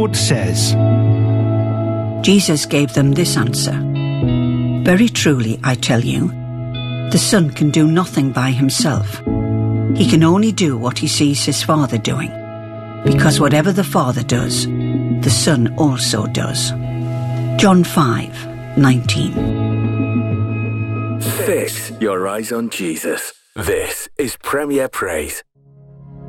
Lord says. Jesus gave them this answer. Very truly, I tell you, the Son can do nothing by himself. He can only do what he sees his Father doing, because whatever the Father does, the Son also does. John 5:19. Fix your eyes on Jesus. This is Premier Praise.